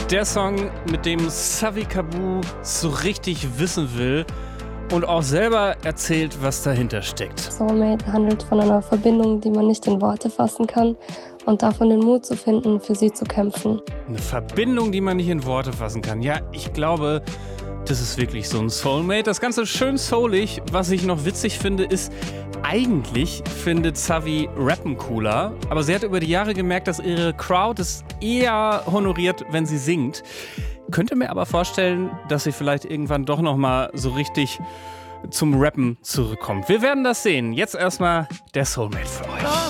Der Song, mit dem Savi Kabu so richtig wissen will und auch selber erzählt, was dahinter steckt. Soulmate handelt von einer Verbindung, die man nicht in Worte fassen kann und davon den Mut zu finden, für sie zu kämpfen. Eine Verbindung, die man nicht in Worte fassen kann. Ja, ich glaube, das ist wirklich so ein Soulmate. Das Ganze schön soulig. Was ich noch witzig finde, ist, eigentlich findet Savi Rappen cooler, aber sie hat über die Jahre gemerkt, dass ihre Crowd es eher honoriert, wenn sie singt. Könnte mir aber vorstellen, dass sie vielleicht irgendwann doch nochmal so richtig zum Rappen zurückkommt. Wir werden das sehen. Jetzt erstmal der Soulmate für euch.